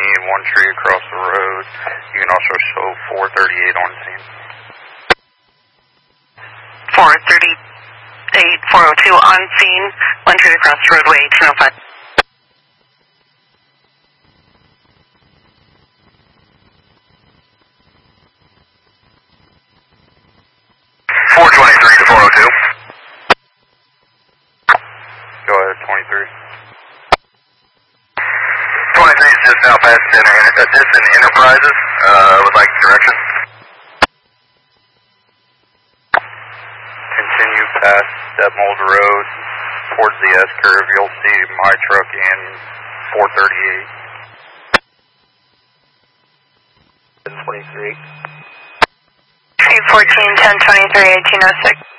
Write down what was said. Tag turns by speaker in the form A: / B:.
A: one tree across the road. You can also show 438 on scene.
B: 438, 402 on scene, one tree across the roadway, 1805.
C: 423 to 402.
A: Go ahead, 23.
C: 23 is just now past Distant Enterprises. Would like direction.
A: Continue past Stepmold Road towards the S curve. You'll see my truck and 438.
B: 314, 1023, 1806.